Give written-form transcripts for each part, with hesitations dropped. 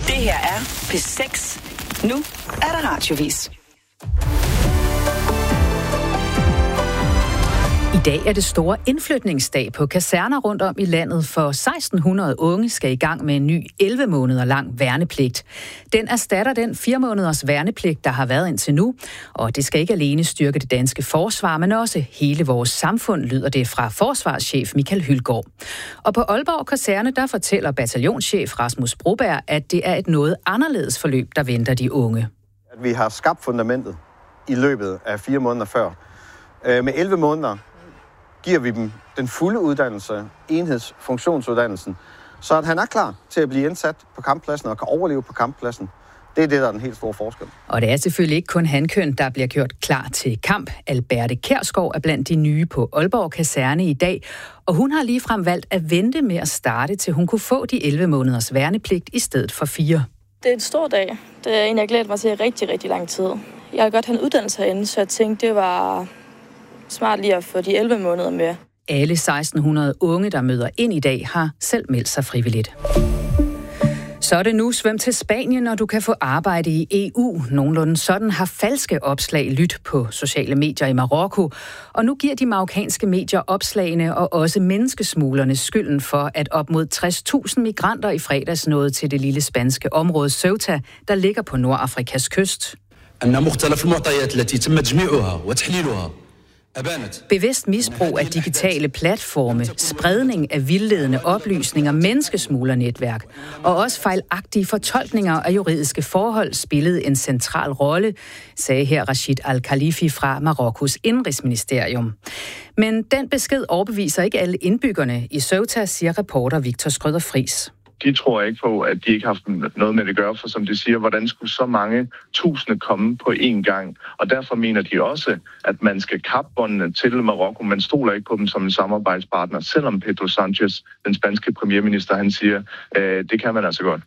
Det her er P6. Nu er der radiovis. I dag er det store indflytningsdag på kaserner rundt om i landet, for 1600 unge skal i gang med en ny 11 måneder lang værnepligt. Den erstatter den 4 måneders værnepligt, der har været indtil nu, og det skal ikke alene styrke det danske forsvar, men også hele vores samfund, lyder det fra forsvarschef Michael Hylgaard. Og på Aalborg Kaserne, der fortæller bataljonschef Rasmus Broberg, at det er et noget anderledes forløb, der venter de unge. At vi har skabt fundamentet i løbet af 4 måneder før. Med 11 måneder giver vi dem den fulde uddannelse, enhedsfunktionsuddannelsen, så at han er klar til at blive indsat på kamppladsen og kan overleve på kamppladsen. Det er det, der er den helt store forskel. Og det er selvfølgelig ikke kun hankøn, der bliver gjort klar til kamp. Alberte Kjærsgaard er blandt de nye på Aalborg Kaserne i dag, og hun har ligefrem valgt at vente med at starte, til hun kunne få de 11 måneders værnepligt i stedet for 4. Det er en stor dag. Det er en, jeg glæder mig til i rigtig, rigtig lang tid. Jeg har godt have en uddannelse herinde, så jeg tænkte, det var smart lige at få de 11 måneder med. Alle 1600 unge, der møder ind i dag, har selv meldt sig frivilligt. Så er det nu svøm til Spanien, når du kan få arbejde i EU. Nogenlunde sådan har falske opslag lydt på sociale medier i Marokko. Og nu giver de marokkanske medier opslagene og også menneskesmuglerne skylden for, at op mod 60.000 migranter i fredags nåede til det lille spanske område Ceuta, der ligger på Nordafrikas kyst. Bevidst misbrug af digitale platforme, spredning af vildledende oplysninger, menneskesmuglernetværk og også fejlagtige fortolkninger af juridiske forhold spillede en central rolle, sagde her Rashid Al-Khalifi fra Marokkos indrigsministerium. Men den besked overbeviser ikke alle indbyggerne i Ceuta, siger reporter Victor Skrøder Friis. De tror ikke på, at de ikke har haft noget med det at gøre, for som de siger, hvordan skulle så mange tusinde komme på én gang? Og derfor mener de også, at man skal kappe båndene til Marokko. Man stoler ikke på dem som en samarbejdspartner, selvom Pedro Sanchez, den spanske premierminister, han siger, det kan man altså godt.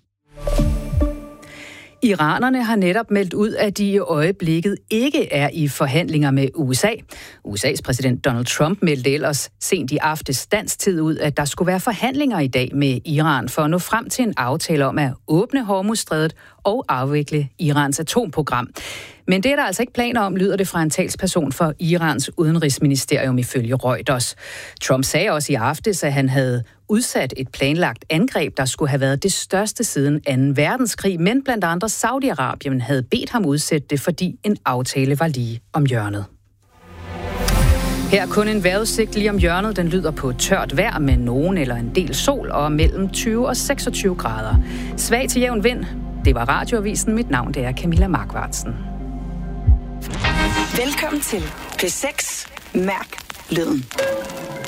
Iranerne har netop meldt ud, at de i øjeblikket ikke er i forhandlinger med USA. USA's præsident Donald Trump meldte ellers sent i aftes dansk tid ud, at der skulle være forhandlinger i dag med Iran for at nå frem til en aftale om at åbne Hormuzstrædet og afvikle Irans atomprogram. Men det er der altså ikke planer om, lyder det fra en talsperson for Irans udenrigsministerium ifølge Reuters. Trump sagde også i aftes, at han havde udsat et planlagt angreb, der skulle have været det største siden 2. verdenskrig, men blandt andre Saudi-Arabien havde bedt ham udsætte det, fordi en aftale var lige om hjørnet. Her er kun en vejrudsigt lige om hjørnet. Den lyder på tørt vejr med nogen eller en del sol og mellem 20 og 26 grader. Svag til jævn vind. Det var Radioavisen. Mit navn det er Camilla Markvartsen. Velkommen til P6. Mærk lyden.